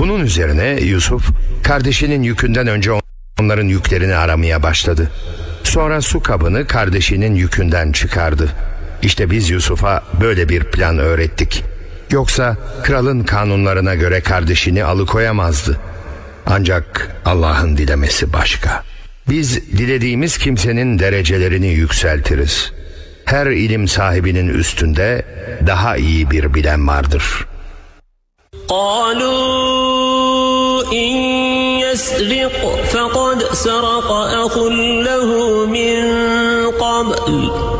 Bunun üzerine Yusuf kardeşinin yükünden önce onların yüklerini aramaya başladı. Sonra su kabını kardeşinin yükünden çıkardı. İşte biz Yusuf'a böyle bir plan öğrettik. Yoksa kralın kanunlarına göre kardeşini alıkoyamazdı. Ancak Allah'ın dilemesi başka. Biz dilediğimiz kimsenin derecelerini yükseltiriz. Her ilim sahibinin üstünde daha iyi bir bilen vardır. قالوا إن يسرق فقد سرق أخ له من قبل